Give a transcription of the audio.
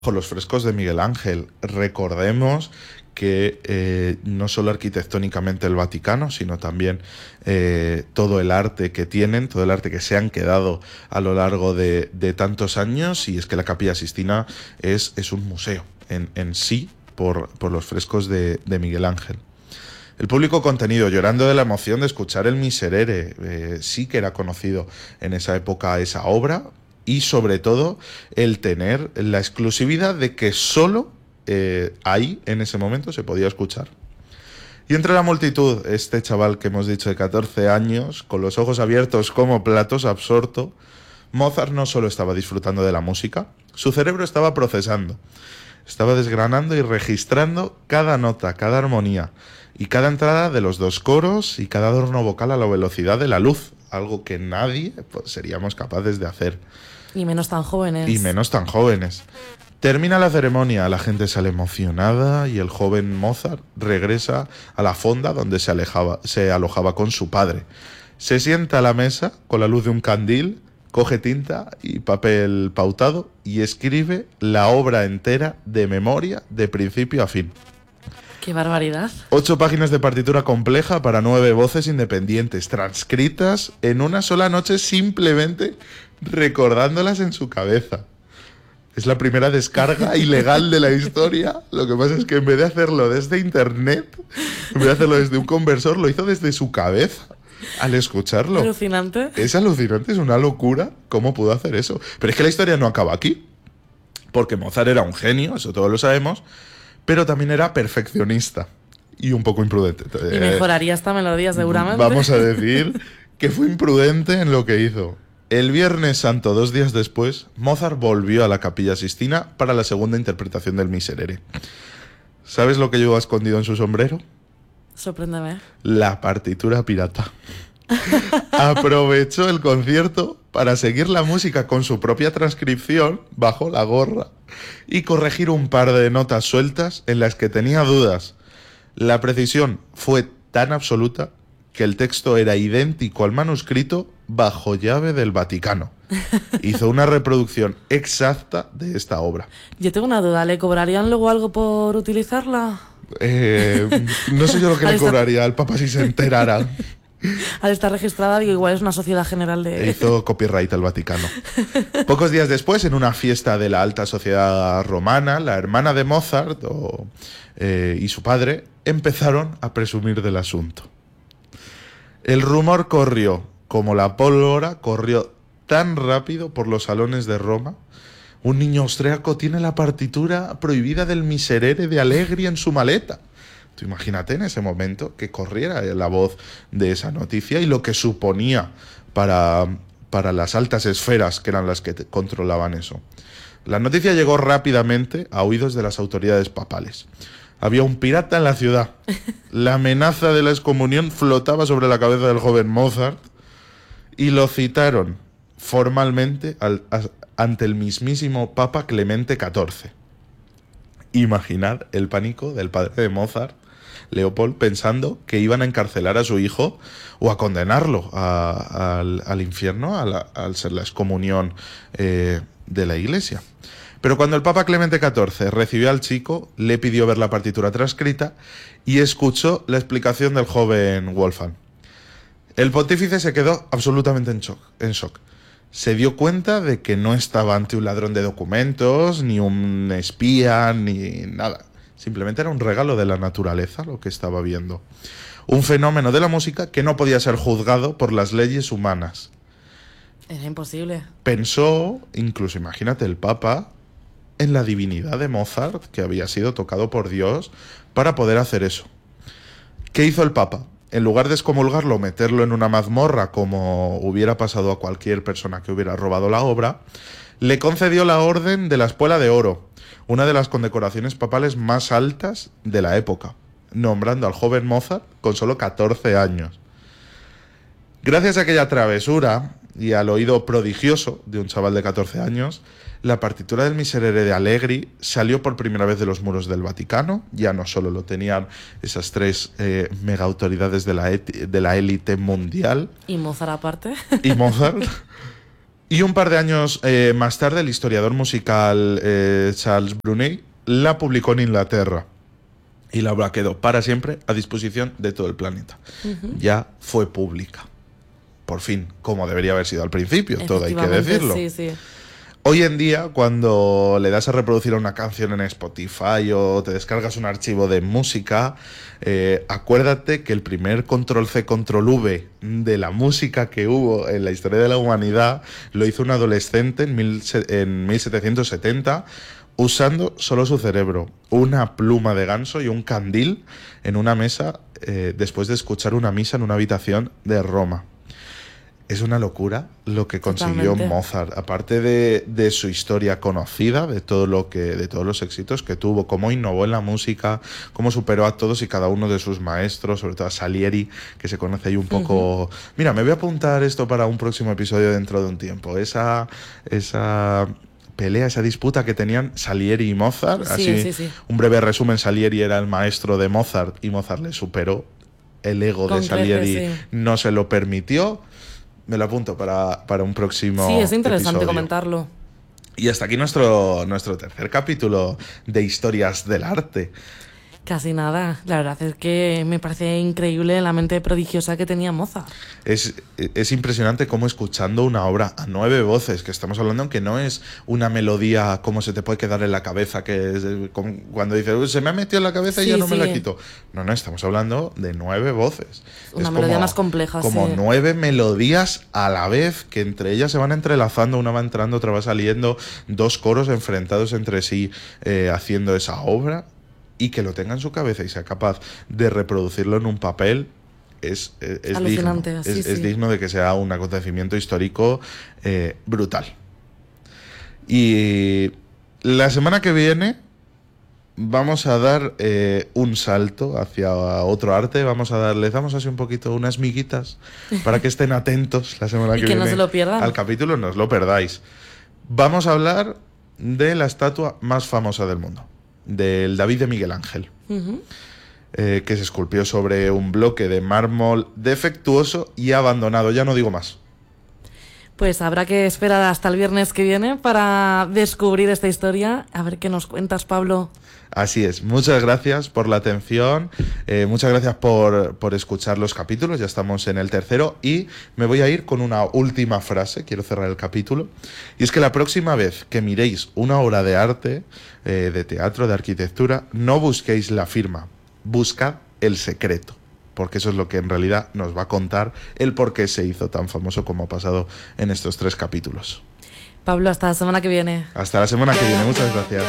Con los frescos de Miguel Ángel. Recordemos que no solo arquitectónicamente el Vaticano, sino también todo el arte que tienen, todo el arte que se han quedado a lo largo de tantos años, y es que la Capilla Sixtina es un museo en sí por los frescos de Miguel Ángel. El público contenido, llorando de la emoción de escuchar el Miserere, sí que era conocido en esa época esa obra, y sobre todo el tener la exclusividad de que solo ahí en ese momento se podía escuchar. Y entre la multitud, este chaval que hemos dicho de 14 años, con los ojos abiertos como platos, absorto, Mozart no solo estaba disfrutando de la música, su cerebro estaba procesando, estaba desgranando y registrando cada nota, cada armonía y cada entrada de los dos coros y cada adorno vocal a la velocidad de la luz, algo que nadie seríamos capaces de hacer. Y menos tan jóvenes. Y menos tan jóvenes. Termina la ceremonia, la gente sale emocionada y el joven Mozart regresa a la fonda donde se alojaba con su padre. Se sienta a la mesa con la luz de un candil, coge tinta y papel pautado y escribe la obra entera de memoria de principio a fin. ¡Qué barbaridad! 8 páginas de partitura compleja para 9 voces independientes, transcritas en una sola noche simplemente recordándolas en su cabeza. Es la primera descarga ilegal de la historia. Lo que pasa es que en vez de hacerlo desde internet, en vez de hacerlo desde un conversor, lo hizo desde su cabeza al escucharlo. Alucinante. Es alucinante, es una locura cómo pudo hacer eso. Pero es que la historia no acaba aquí, porque Mozart era un genio, eso todos lo sabemos, pero también era perfeccionista y un poco imprudente. Y mejoraría esta melodía seguramente. Vamos a decir que fue imprudente en lo que hizo. El Viernes Santo, 2 días después, Mozart volvió a la Capilla Sixtina para la segunda interpretación del Miserere. ¿Sabes lo que llevaba escondido en su sombrero? Sorpréndeme. La partitura pirata. Aprovechó el concierto para seguir la música con su propia transcripción bajo la gorra y corregir un par de notas sueltas en las que tenía dudas. La precisión fue tan absoluta que el texto era idéntico al manuscrito bajo llave del Vaticano. Hizo una reproducción exacta de esta obra. Yo tengo una duda, ¿le cobrarían luego algo por utilizarla? No sé yo lo que le cobraría al Papa si se enterara. Al estar registrada, digo, igual es una sociedad general de... Hizo copyright al Vaticano. Pocos días después, en una fiesta de la alta sociedad romana, la hermana de Mozart y su padre empezaron a presumir del asunto. El rumor corrió, como la pólvora corrió tan rápido por los salones de Roma. Un niño austriaco tiene la partitura prohibida del Miserere de Allegri en su maleta. Tú imagínate en ese momento que corriera la voz de esa noticia y lo que suponía para las altas esferas que eran las que controlaban eso. La noticia llegó rápidamente a oídos de las autoridades papales. Había un pirata en la ciudad. La amenaza de la excomunión flotaba sobre la cabeza del joven Mozart y lo citaron formalmente ante el mismísimo Papa Clemente XIV. Imaginad el pánico del padre de Mozart, Leopold, pensando que iban a encarcelar a su hijo o a condenarlo al infierno al ser la excomunión de la Iglesia. Pero cuando el Papa Clemente XIV recibió al chico, le pidió ver la partitura transcrita y escuchó la explicación del joven Wolfgang. El pontífice se quedó absolutamente en shock. Se dio cuenta de que no estaba ante un ladrón de documentos, ni un espía, ni nada. Simplemente era un regalo de la naturaleza lo que estaba viendo. Un fenómeno de la música que no podía ser juzgado por las leyes humanas. Era imposible. Pensó, incluso imagínate, el Papa, en la divinidad de Mozart, que había sido tocado por Dios para poder hacer eso. ¿Qué hizo el Papa? En lugar de excomulgarlo, meterlo en una mazmorra como hubiera pasado a cualquier persona que hubiera robado la obra, le concedió la Orden de la Espuela de Oro, una de las condecoraciones papales más altas de la época, nombrando al joven Mozart con solo 14 años. Gracias a aquella travesura y al oído prodigioso de un chaval de 14 años, la partitura del Miserere de Allegri salió por primera vez de los muros del Vaticano. Ya no solo lo tenían esas 3 mega autoridades de la élite mundial. ¿Y Mozart aparte? Y Mozart. Y un par de años más tarde, el historiador musical Charles Brunet la publicó en Inglaterra. Y la obra quedó para siempre a disposición de todo el planeta. Ya fue pública. Por fin, como debería haber sido al principio, todo hay que decirlo. Sí, sí. Hoy en día, cuando le das a reproducir una canción en Spotify o te descargas un archivo de música, acuérdate que el primer control-C, control-V de la música que hubo en la historia de la humanidad lo hizo un adolescente en 1770 usando solo su cerebro, una pluma de ganso y un candil en una mesa después de escuchar una misa en una habitación de Roma. Es una locura lo que consiguió Totalmente. Mozart, aparte de su historia conocida, de todos los éxitos que tuvo, cómo innovó en la música, cómo superó a todos y cada uno de sus maestros, sobre todo a Salieri, que se conoce ahí un poco. Mira, me voy a apuntar esto para un próximo episodio dentro de un tiempo. Esa pelea, esa disputa que tenían Salieri y Mozart. Sí, Así, sí. un breve resumen: Salieri era el maestro de Mozart y Mozart le superó. El ego de Con Salieri creces, sí. no se lo permitió. Me lo apunto para un próximo Sí, es interesante episodio. comentarlo. Y hasta aquí nuestro tercer capítulo de Historias del Arte. Casi nada. La verdad es que me parece increíble la mente prodigiosa que tenía Mozart. Es impresionante cómo escuchando una obra a 9 voces, que estamos hablando, aunque no es una melodía como se te puede quedar en la cabeza, que es como cuando dices, "Uy, se me ha metido en la cabeza y Sí, ya no me la sí. quito". No, estamos hablando de 9 voces. Una Es melodía más compleja, Como sí. 9 melodías a la vez, que entre ellas se van entrelazando, una va entrando, otra va saliendo, 2 coros enfrentados entre sí haciendo esa obra. Y que lo tenga en su cabeza y sea capaz de reproducirlo en un papel es Alucinante, digno. sí, Es sí. digno de que sea un acontecimiento histórico brutal. Y la semana que viene vamos a dar un salto hacia otro arte. Les damos así un poquito unas miguitas para que estén atentos la semana Y que que no viene se lo pierdan. al capítulo, no os lo perdáis. Vamos a hablar de la estatua más famosa del mundo, del David de Miguel Ángel, que se esculpió sobre un bloque de mármol defectuoso y abandonado. Ya no digo más. Pues habrá que esperar hasta el viernes que viene para descubrir esta historia. A ver qué nos cuentas, Pablo. Así es. Muchas gracias por la atención. Muchas gracias por escuchar los capítulos. Ya estamos en el tercero y me voy a ir con una última frase. Quiero cerrar el capítulo. Y es que la próxima vez que miréis una obra de arte, de teatro, de arquitectura, no busquéis la firma. Buscad el secreto. Porque eso es lo que en realidad nos va a contar el por qué se hizo tan famoso como ha pasado en estos 3 capítulos. Pablo, hasta la semana que viene. Hasta la semana que viene. Muchas gracias.